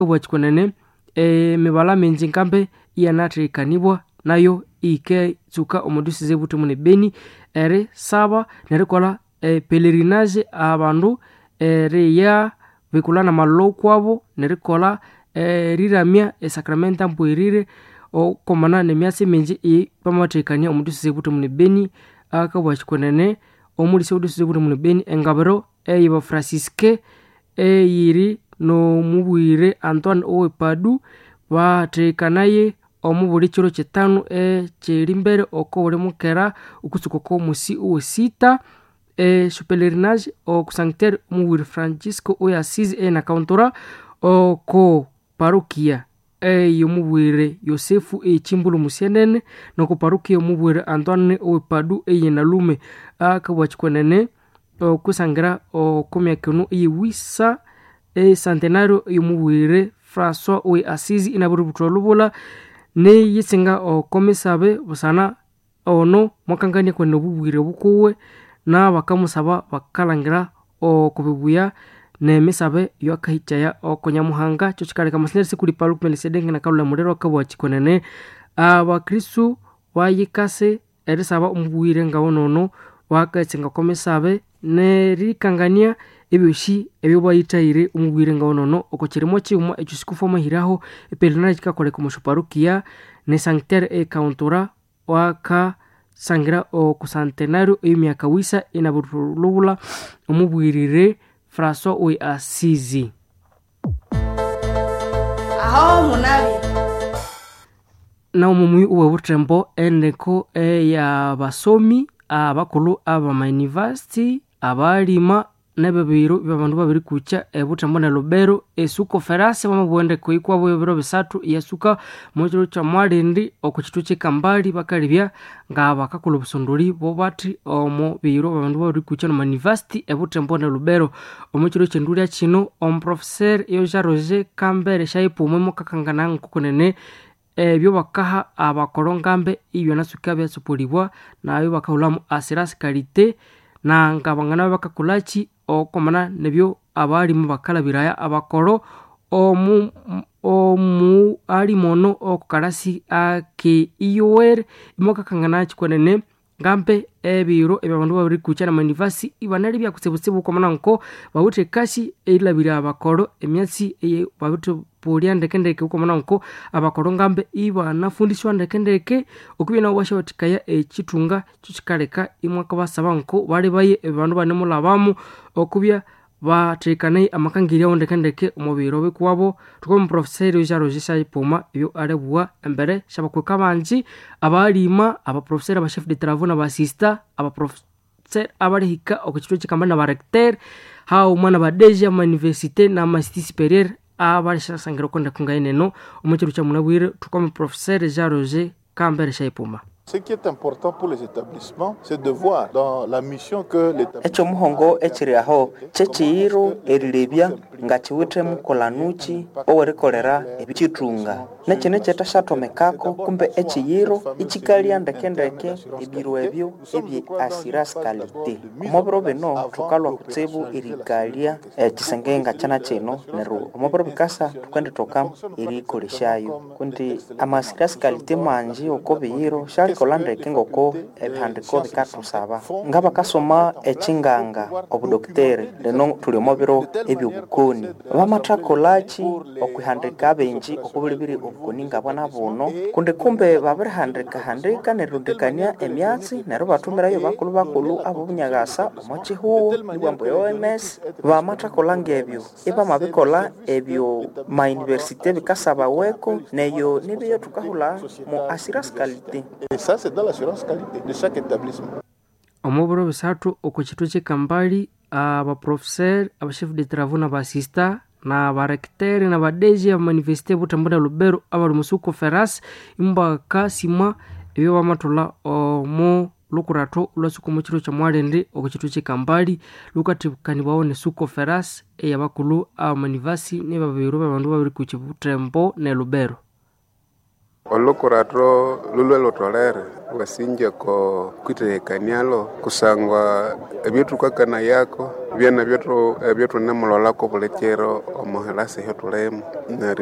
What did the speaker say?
wachikwenene mibala minji nkambe ianathirikanibwa nayo ike tsuka omudusi zebuti mune Beni eri saba nerikola pelerinage abandu riya bikulana malo kwabo nerikola riramya esakramenta mpwirire okomana nemyasi minji pamathikania omudusi zebuti mune Beni akabwachikwenene omulisi omudusi zebuti mune Beni engabiro yiba Francisque yiri no mubwire Antoine Owepadu bathikanaye omubuli chiro chitano chirimbere oko uri mukera ukutsuko ko musi uwesita pelerinage oku sanctuaire omubwire Francisco Oyasis na kauntora oko parokia yomubwire Yosefu chimbulu musienene noko parokia omubwire Antoine Owepadu na lume akabwachikwenene okusangira okomyakenu iwisa centenario yomubwire François Oyasis inaburi butolubula ne yisinga okomisabe busana ono mwakangania kwene bubwire bukuwe na bakamusaba bakalangira okubibuya nemisabe yakahitaya okonyamuhanga cyo kikaleka masinere sikuli Paluku Melisedenge na kalula murero akabwachikwenene abakristu bayikase erisaba omubwire ngawonono wakatsinga komisabe nerikangania ebyoshi ebyo bayitaire omubwire ngawonono okokirimo kiumo ekyo sikufoma hiraho pelerinage kikakoleka omushuparukia ne sanctuaire kauntora waka sangira oku centenario emyaka wisa inaburulubula omubwirire François Oyasis. Aho munabi na omumui uwe butembo endeko ya basomi abakulu aba university abalima nebebiro byabandu babiri kucha butembo na Lubero esuko ferase bamubwende koikwa byo biro bisatu yasuka mujiro cha Mwalindi okuchitu chikambali bakalibya nga bakakulu busondoli bo bati omo biro babandu babiri kucha no university butembo na Lubero omujiro chendulya chino professeur Yoja Roger Kambere shaipu mu kakangana nkukunene byo bakaha abakolongambe ibyo nasuka byasupolibwa nayo bakahulamu assurance qualité na ngabangana bakakulachi okomana nebyo abali mu bakalabiraya abakoro omu ali mono okukarasi ake iyower imoka kangana chikwenene ngambe ebiro ebandu babiri kuchana manivasi ibanali bya kusebusebu komana nko bawute kashi elabira abakoro emyatsi babute polia ndekendeke komana nko abakoro ngambe iba nafundishwa ndekendeke okubina obasha batikaya ekitunga kikaleka imwaka basaba nko bali baye ebandu banemulabamu okubya batekanaye amakangiri ondekendeke omubiro bekwabo tuko professeur Yoja Roger Poma yo arebuwa embere shabakweka banji abalima aba professeur aba chef de travaux na basista aba professeur abali hika okachitwe chikambana ba recteur hao mwana ba deja ma université na ma institut supérieur abali shasangira konda kungaineno omuchiru cha munabwire tuko professeur Yoja Roger Kambere Poma. Ce qui est important pour les établissements, c'est de voir dans la mission que l'établissement echo muhongo echiriaho chechiiro erilebya ngachiwite mukolanuchi owerikolera ebichitunga nechine chetashatomekako kumbe echiyiro ichikalia ndekendeke ebiro ebyo ebye assurance qualité omobiro bino tukalwa kutsebu irikalia chisengenga chana cheno neru omobiro bikasa tukwende toka irikoleshayo kundi assurance qualité manji okobiyiro kolanda kengoko ebihandiko bikatusaba ngaba kasoma echinganga obudoktere leno tuli mobiro ebyobukoni bamathakolachi okuhandika benji okubulibiri obukoni ngabana bono kunde kumbe babirihandika nerundikania emyatsi nero batumirayo bakulu abo bunyagasa omochihuo nibwambo OMS bamathakolanga ebyo mabikola ebyo ma université bikasaba weko neyo nibiyo tukahula mu assurance qualité. Ça, c'est dans l'assurance qualité de chaque établissement. Omoboro bisatu okuchitu chikambali aba professeur aba chef de travaux na basista na ba recteur na badeji ya université butembo na Lubero abali musuko ferras imbaka sima ebyo bamatola omo lukurato lwasuko muchiro cha Mwalindi okuchitu chikambali lukatibukani baone suko ferras eyabakulu aba manivasi ne babiro babandu babiri kuchibutembo na Lubero. olukurato lulwe lutolere wasinje ko kwiteekanialo kusangwa ebyetukakana yako byana byetu nemulolako bulekero omuhelasi hetulemu